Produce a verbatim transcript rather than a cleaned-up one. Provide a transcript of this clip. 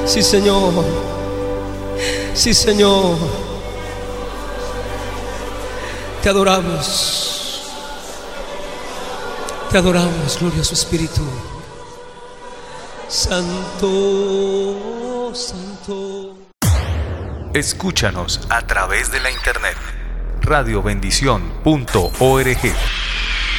Sí, Señor. Sí, Señor. Te adoramos. Te adoramos, glorioso Espíritu. Santo, santo. Escúchanos a través de la internet radio bendición punto org.